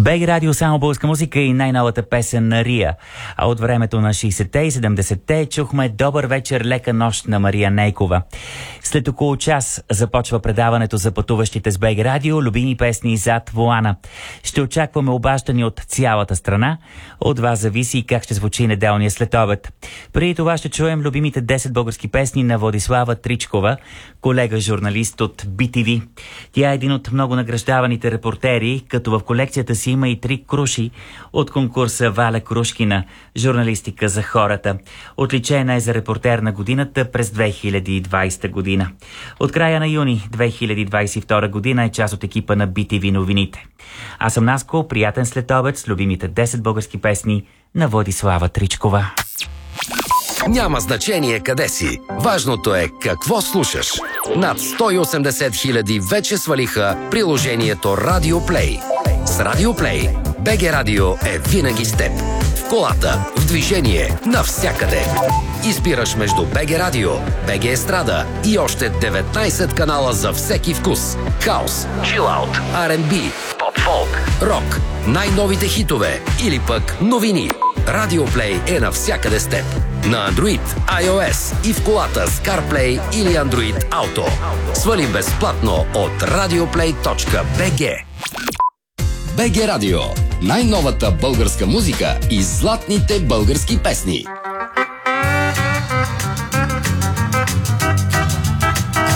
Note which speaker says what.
Speaker 1: БГ Радио, само българска музика и най-новата песен на Рия. А от времето на 60-те и 70-те чухме "Добър вечер, лека нощ" на Мария Нейкова. След около час започва предаването за пътуващите с БГ Радио, любими песни зад волана. Ще очакваме обаждани от цялата страна. От вас зависи как ще звучи неделния следобед. Преди това ще чуем любимите 10 български песни на Владислава Тричкова, колега журналист от BTV. Тя е един от много награждаваните репортери, като в колекцията си има и 3 круши от конкурса Валя Крушкина "Журналистика за хората". Отличена е за репортер на годината през 2020 година. От края на юни 2022 година е част от екипа на BTV новините. Аз съм Наско, приятен следобед с любимите 10 български песни на Владислава Тричкова.
Speaker 2: Няма значение къде си. Важното е какво слушаш. Над 180 000 вече свалиха приложението Radio Play. С Radio Play БГ Радио е винаги с теб. В колата, в движение, навсякъде. Избираш между БГ Радио, БГ Естрада и още 19 канала за всеки вкус. Хаус, чилаут, R&B, поп-фолк, рок, най-новите хитове или пък новини. Radio Play е навсякъде с теб. На Android, iOS и в колата с CarPlay или Android Auto. Свали безплатно от radioplay.bg. БГ Радио. Най-новата българска музика и златните български песни.